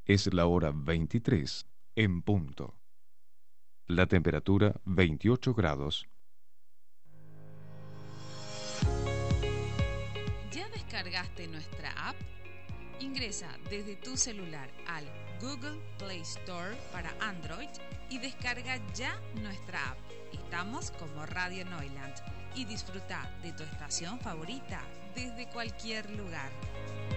Es la hora 23 en punto. La temperatura 28 grados. ¿Ya descargaste nuestra app? Ingresa desde tu celular al Google Play Store para Android y descarga ya nuestra app. Estamos como Radio Neuland y disfruta de tu estación favorita desde cualquier lugar.